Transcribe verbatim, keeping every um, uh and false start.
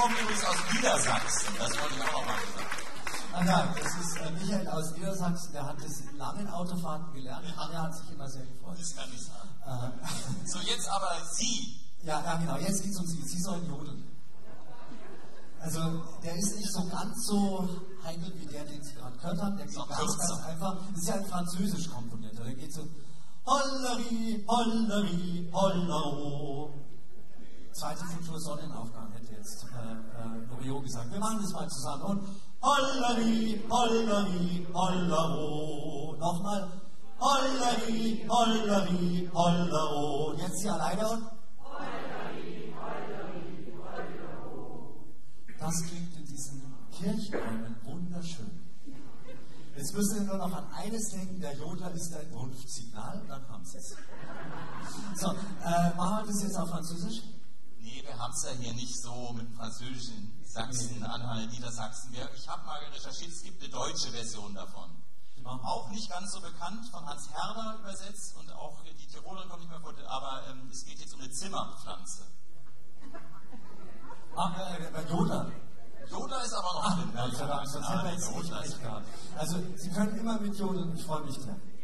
kommt übrigens aus Niedersachsen, das wollte ich auch noch mal sagen. Ah ja, das ist äh, Michael aus Niedersachsen, der hat das in langen Autofahrten gelernt. Anja hat sich immer sehr gefreut. Das kann ich sagen. Äh, so, jetzt aber Sie. Ja, ja, genau, jetzt geht es um Sie. Sie sollen jodeln. Also, der ist nicht so ganz so heikel wie der, den Sie gerade gehört haben. Der geht so, ganz, ganz einfach. Das ist ja ein französisch Komponent. Der geht so Holleri, Holleri, Hollero. Zweite Futur Sonnenaufgang hätte jetzt äh, äh, Loriot gesagt. Wir machen das mal zusammen. Und Holleri, Holleri, Hollero. Nochmal. Holleri, Holleri, Hollero. Jetzt Sie alleine und Holleri, Holleri, Hollero. Das klingt in diesen Kirchräumen wunderschön. Jetzt müssen wir nur noch an eines denken, der Jodler ist ein Rundfunksignal, dann haben Sie es. So, äh, machen wir das jetzt auf Französisch? Nee, wir haben es ja hier nicht so mit Französisch in Sachsen, Anhalt, Niedersachsen. Wir, ich habe mal recherchiert, es gibt eine deutsche Version davon. Auch nicht ganz so bekannt, von Hans Herder übersetzt und auch die Tiroler kommt nicht mehr vor, aber ähm, es geht jetzt um eine Zimmerpflanze. Ach, äh, bei Jodler. Jodler ist aber noch drin. Ja, ich habe Angst, das hätte jetzt nicht recht gehabt. Also, Sie können immer mit jodeln, ich freue mich sehr.